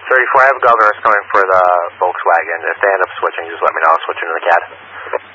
34, I have governors coming for the Volkswagen. If they end up switching, just let me know. I'll switch into the CAD.